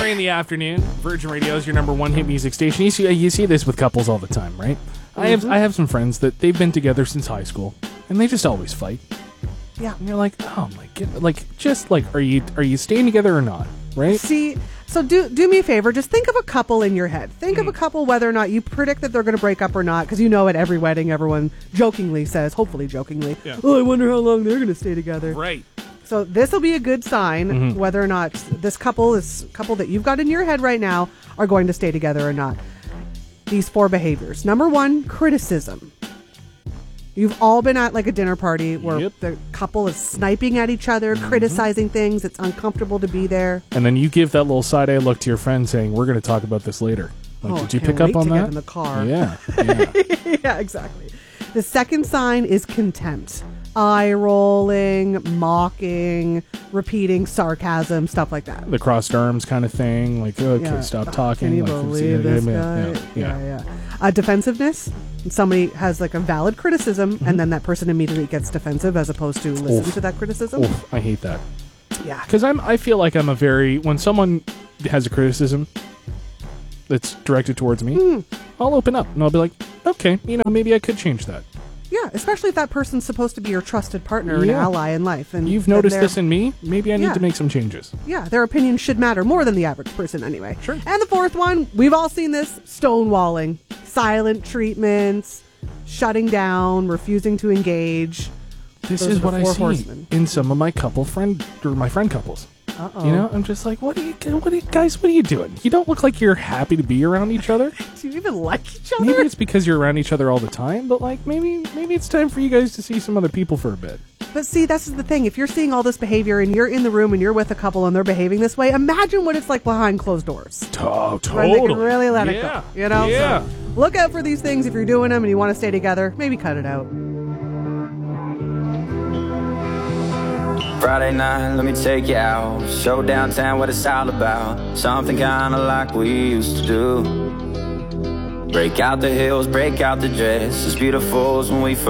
3 in the afternoon. Virgin Radio is your number one hit music station. You see this with couples all the time, right? I have some friends that they've been together since high school, and they just always fight. Yeah. And you're like, oh my god, are you staying together or not? Right? See, so do me a favor. Just think of a couple in your head. Think of a couple, whether or not you predict that they're going to break up or not, because you know at every wedding everyone jokingly says, hopefully jokingly, oh, I wonder how long they're going to stay together. Right. So this will be a good sign whether or not this couple that you've got in your head right now are going to stay together or not. These 4 behaviors. Number 1, criticism. You've all been at like a dinner party where the couple is sniping at each other, criticizing things. It's uncomfortable to be there. And then you give that little side eye look to your friend saying, we're going to talk about this later. Like, did you pick up on that? Get in the car. Yeah. Yeah, exactly. The second sign is contempt. Eye rolling, mocking, repeating sarcasm, stuff like that. The crossed arms kind of thing. Like, okay, stop talking. Can you like, believe this guy? Yeah. Defensiveness. Somebody has like a valid criticism, and then that person immediately gets defensive as opposed to listen to that criticism. I hate that. Yeah. Because I feel like when someone has a criticism that's directed towards me, I'll open up and I'll be like, okay, maybe I could change that. Yeah, especially if that person's supposed to be your trusted partner and ally in life. And you've noticed this in me. Maybe I need to make some changes. Yeah, their opinion should matter more than the average person anyway. Sure. And the 4th one, we've all seen this, stonewalling. Silent treatments, shutting down, refusing to engage. This is what I see in some of my friend couples. I'm just like, what are you doing? You don't look like you're happy to be around each other. Do you even like each other? Maybe it's because you're around each other all the time, but like maybe it's time for you guys to see some other people for a bit. But see, this is the thing. If you're seeing all this behavior and you're in the room and you're with a couple and they're behaving this way, imagine what it's like behind closed doors. Totally. When they can really let it go. Yeah. So look out for these things if you're doing them and you want to stay together. Maybe cut it out. Friday night, let me take you out. Show downtown what it's all about. Something kinda like we used to do. Break out the heels, break out the dress. As beautiful as when we first